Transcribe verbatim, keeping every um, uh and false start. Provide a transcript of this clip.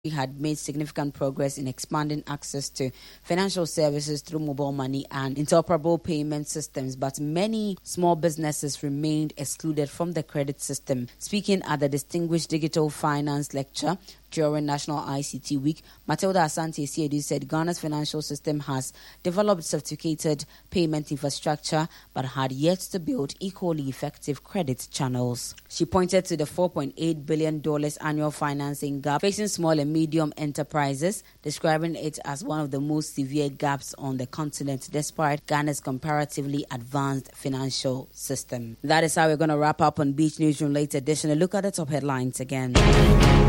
had made significant progress in expanding access to financial services through mobile money and interoperable payment systems, but many small businesses remained excluded from the credit system. Speaking at the Distinguished Digital Finance Lecture during National I C T Week, Matilda Asante-Siedu said Ghana's financial system has developed sophisticated payment infrastructure but had yet to build equally effective credit channels. She pointed to the four point eight billion dollars annual financing gap facing small and medium enterprises, describing it as one of the most severe gaps on the continent despite Ghana's comparatively advanced financial system. That is how we're going to wrap up on Beach Newsroom late edition. A look at the top headlines again.